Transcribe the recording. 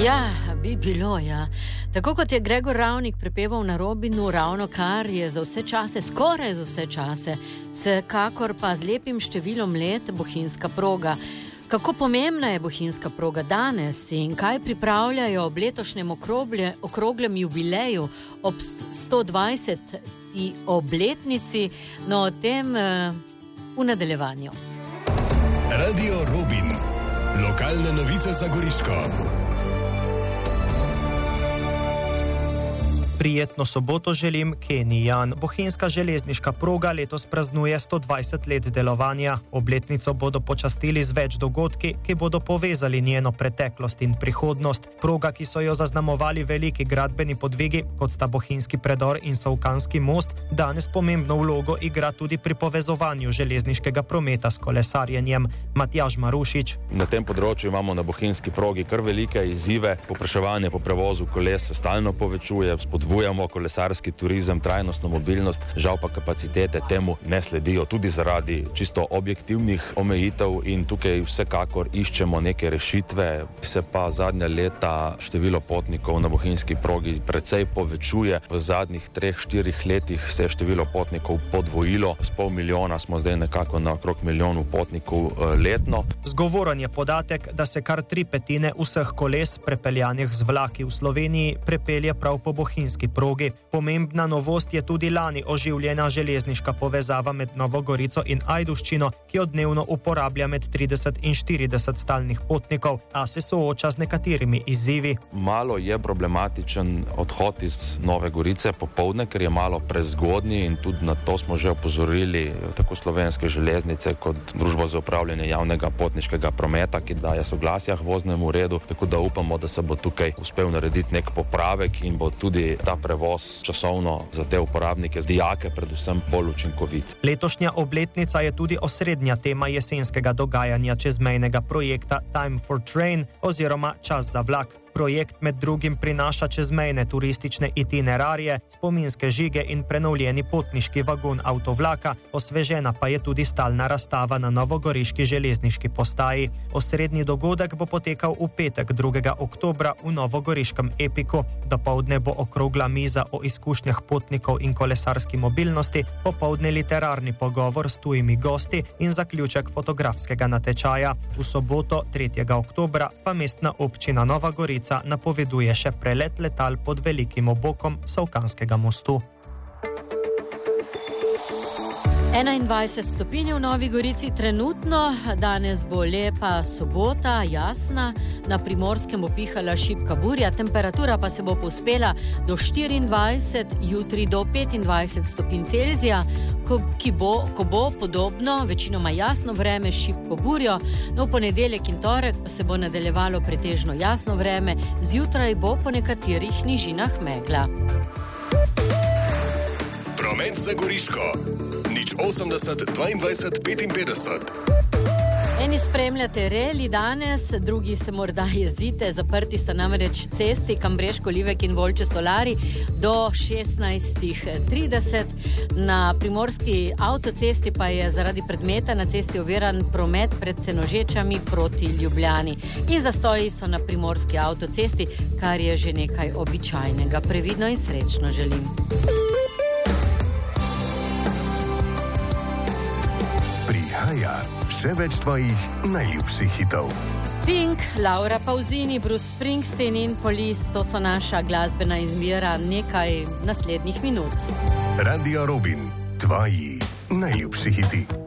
Ja, bi bilo, ja. Tako kot je Gregor Ravnik prepeval na Robinu, ravno kar je za vse čase, skoraj za vse čase, vsekakor pa z lepim številom let bohinjska proga. Kako pomembna je bohinjska proga danes in kaj pripravljajo ob letošnjem okroglem jubileju ob 120. obletnici, no o tem v nadaljevanju. Radio Robin. Lokalne novice za Goriško. Prijetno soboto želim, Kenny Jan. Bohinjska železniška proga letos praznuje 120 let delovanja. Obletnico bodo počastili z več dogodki, ki bodo povezali njeno preteklost in prihodnost. Proga, ki so jo zaznamovali veliki gradbeni podvigi, kot sta Bohinjski predor in Solkanski most, danes pomembno vlogo igra tudi pri povezovanju železniškega prometa s kolesarjenjem. Matjaž Marušič. Na tem področju imamo na bohinjski progi kar velike izzive. Povpraševanje po prevozu koles se stalno povečuje, spodbujamo kolesarski turizem, trajnostno mobilnost, žal pa kapacitete temu ne sledijo, tudi zaradi čisto objektivnih omejitev in tukaj vsekakor iščemo neke rešitve. Se pa zadnja leta število potnikov na bohinjski progi precej povečuje. V zadnjih 3-4 letih se je število potnikov podvojilo. S 500.000 smo zdaj nekako na okrog 1 milijon potnikov letno. Zgovoren je podatek, da se kar 3/5 vseh koles prepeljanih z vlaki v Sloveniji prepelje prav po bohinjski progi. Pomembna novost je tudi lani oživljena železniška povezava med Novo Gorico in Ajdovščino, ki jo dnevno uporablja med 30 in 40 stalnih potnikov, a se sooča z nekaterimi izzivi. Malo je problematičen odhod iz Nove Gorice popoldne, ker je malo prezgodnji in tudi na to smo že opozorili tako Slovenske železnice kot Družbo za upravljanje javnega potniškega prometa, ki daje soglasja k voznemu redu, tako da upamo, da se bo tukaj uspel narediti nek popravek in bo tudi ta prevoz časovno za te uporabnike, z dijake predvsem bolj učinkovit. Letošnja obletnica je tudi osrednja tema jesenskega dogajanja čezmejnega projekta Time for Train oziroma Čas za vlak. Projekt med drugim prinaša čezmejne turistične itinerarije, spominske žige in prenovljeni potniški vagon avtovlaka, osvežena pa je tudi stalna razstava na novogoriški železniški postaji. Osrednji dogodek bo potekal v petek 2. oktobra v novogoriškem Epiku. Dopoldne bo okrogla miza o izkušnjah potnikov in kolesarski mobilnosti, popoldne literarni pogovor s tujimi gosti in zaključek fotografskega natečaja. V soboto 3. oktobra pa mestna občina Nova Gorica napoveduje še prelet letal pod velikim obokom Solkanskega mostu. 21 stopinj v Novi Gorici trenutno, danes bo lepa sobota, jasna, na Primorskem bo pihala šibka burja, temperatura pa se bo povzpela do 24, jutri do 25 stopinj Celzija, ko bo podobno, večinoma jasno vreme s šibko burjo, no v ponedeljek in torek pa se bo nadaljevalo pretežno jasno vreme, zjutraj bo po nekaterih nižinah megla. Promet za Goriško. 80 22 55. Eni spremljate reli danes, drugi se morda jezite, zaprti sta namreč cesti Kambreško, Livek in Volče Solari do 16:30. Na primorski avtocesti pa je zaradi predmeta na cesti oviran promet pred Senožečami proti Ljubljani. In zastoji so na primorski avtocesti, kar je že nekaj običajnega. Previdno in srečno želim. Prihaja še več tvojih najljubših hitov. Pink, Laura Pausini, Bruce Springsteen in Police, to so naša glasbena izbira nekaj naslednjih minut. Radio Robin, tvoji najljubši hiti.